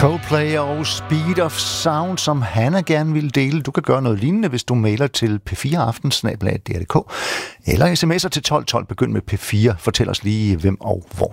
Coldplay og Speed of Sound, som Hanna gerne vil dele. Du kan gøre noget lignende, hvis du mailer til p4aften@dr.dk eller sms'er til 1212. Begynd med P4. Fortæl os lige, hvem og hvor